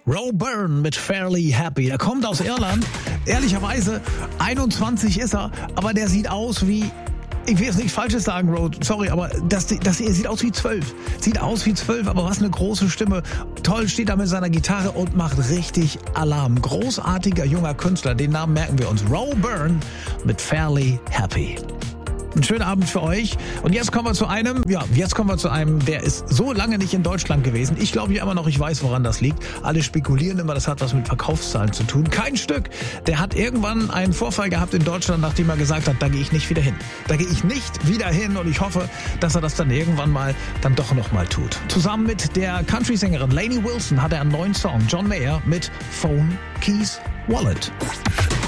Roe Byrne mit Fairly Happy. Er kommt aus Irland. Ehrlicherweise, 21 ist er, aber der sieht aus wie... Ich will jetzt nichts Falsches sagen, Roe, sorry, aber das sieht aus wie 12. Sieht aus wie 12, aber was eine große Stimme. Toll steht er mit seiner Gitarre und macht richtig Alarm. Großartiger junger Künstler, den Namen merken wir uns. Roe Byrne mit Fairly Happy. Einen schönen Abend für euch. Und jetzt kommen wir zu einem, der ist so lange nicht in Deutschland gewesen. Ich glaube ja immer noch, ich weiß, woran das liegt. Alle spekulieren immer, das hat was mit Verkaufszahlen zu tun. Kein Stück. Der hat irgendwann einen Vorfall gehabt in Deutschland, nachdem er gesagt hat, da gehe ich nicht wieder hin. Da gehe ich nicht wieder hin und ich hoffe, dass er das dann irgendwann mal dann doch noch mal tut. Zusammen mit der Country-Sängerin Lainey Wilson hat er einen neuen Song, John Mayer, mit Phone, Keys, Wallet.